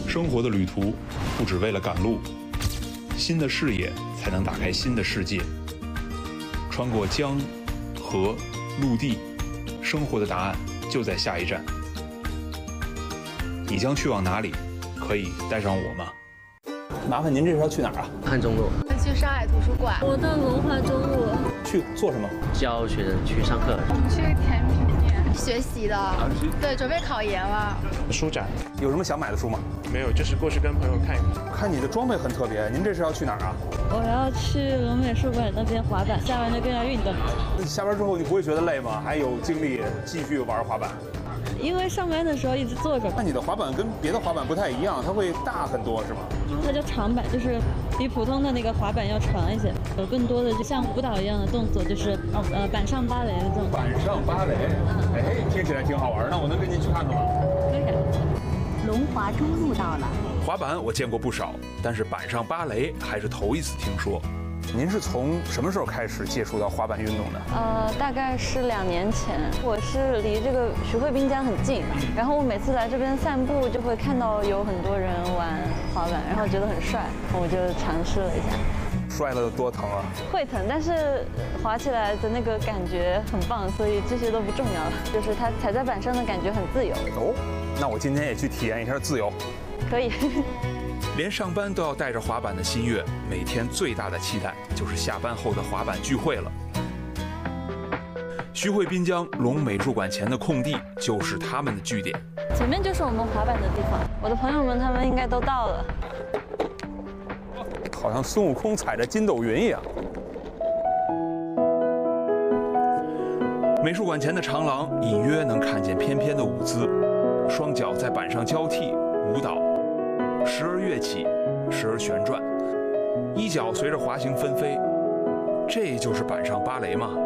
生活的旅途不只为了赶路，新的视野才能打开新的世界。穿过江、河、陆地，生活的答案就在下一站。你将去往哪里？可以带上我吗？麻烦您这是要去哪儿啊？ 汉中路。 去上海图书馆。 我到龙华中路。 去做什么？ 教学生去上课。 去甜品店学习的。对，准备考研了。 书展。 有什么想买的书吗？ 没有，就是过去跟朋友看一看。 看你的装备很特别，您这是要去哪儿啊？ 我要去龙美术馆那边滑板，下班就更要运动。 下班之后你不会觉得累吗？还有精力继续玩滑板？ 因为上班的时候一直坐着。 那你的滑板跟别的滑板不太一样，它会大很多是吗？ 它叫长板，就是比普通的那个滑板要长一些，有更多的就像舞蹈一样的动作，就是板上芭蕾的这种。 板上芭蕾，哎，听起来挺好玩。那我能跟您去看看吗？ 可以。 龙华中路到了。 滑板我见过不少，但是板上芭蕾还是头一次听说。您是从什么时候开始接触到滑板运动的？ 大概是2年前。我是离这个徐汇滨江很近，然后我每次来这边散步就会看到有很多人玩滑板，然后觉得很帅，我就尝试了一下。 摔了多疼啊？会疼，但是滑起来的那个感觉很棒，所以这些都不重要了，就是它踩在板上的感觉很自由。 哦，那我今天也去体验一下自由。 可以。 连上班都要带着滑板的新月，每天最大的期待就是下班后的滑板聚会了。徐汇滨江龙美术馆前的空地就是他们的据点， 前面就是我们滑板的地方。我的朋友们他们应该都到了， 好像孙悟空踩着筋斗云一样。美术馆前的长廊隐约能看见翩翩的舞姿，双脚在板上交替舞蹈。时而跃起，时而旋转，衣角随着滑行纷飞，这就是板上芭蕾吗？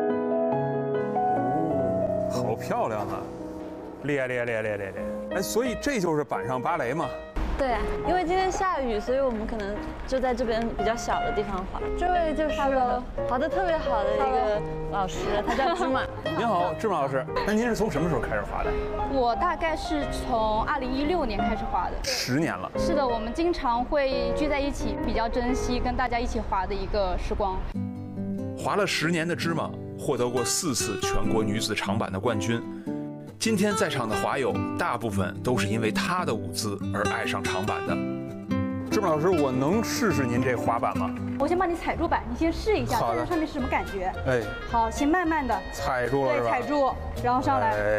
好漂亮啊！厉害！哎，所以这就是板上芭蕾吗？ 对啊，因为今天下雨，所以我们可能就在这边比较小的地方滑。这位就是滑得特别好的一个老师，他叫芝麻。 您好，芝麻老师。那您是从什么时候开始滑的？ 我大概是从2016年开始滑的 ，10年了。 是的，我们经常会聚在一起，比较珍惜跟大家一起滑的一个时光。 滑了10年的芝麻，获得过4次全国女子长板的冠军。今天在场的滑友，大部分都是因为她的舞姿而爱上长板的。芝麻老师，我能试试您这滑板吗？ 我先帮你踩住板，你先试一下，看看上面是什么感觉。 哎， 好，先慢慢的踩住了， 对，踩住，然后上来。